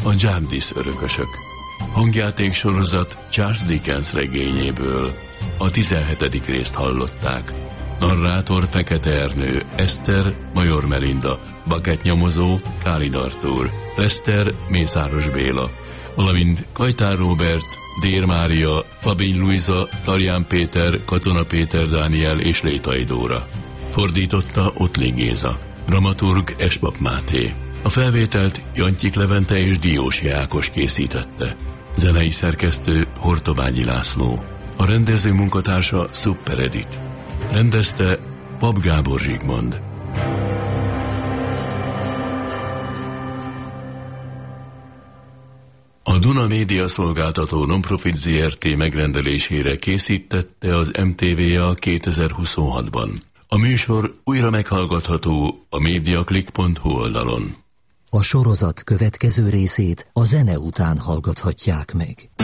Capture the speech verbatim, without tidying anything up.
A Jarndyce örökösök. Hangjáték sorozat Charles Dickens regényéből. A tizenhetedik részt hallották. Narrátor Fekete Ernő, Eszter Major Melinda, Bakett nyomozó Kálin Artúr, Leszter Mészáros Béla, valamint Kajtár Róbert, Dér Mária, Fabin Luisa, Tarján Péter, Katona Péter Dániel és Létai Dóra. Fordította Ottling Géza. Dramaturg Espap Máté. A felvételt Jantyik Levente és Diósi Ákos készítette. Zenei szerkesztő Hortobányi László. A rendező munkatársa Super Edit. Rendezte Pap Gábor Zsigmond. A Duna Média Szolgáltató Nonprofit zé er té megrendelésére készítette az em té vé á kétezer-huszonhatban. A műsor újra meghallgatható a mediaclick pont hu oldalon. A sorozat következő részét a zene után hallgathatják meg.